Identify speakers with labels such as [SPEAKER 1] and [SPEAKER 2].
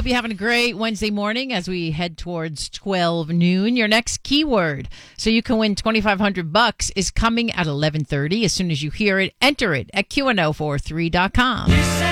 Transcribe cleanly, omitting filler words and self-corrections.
[SPEAKER 1] Hope you're having a great Wednesday morning as we head towards 12 noon. Your next keyword, so you can win $2,500, is coming at 11:30. As soon as you hear it, enter it at QNO43.com.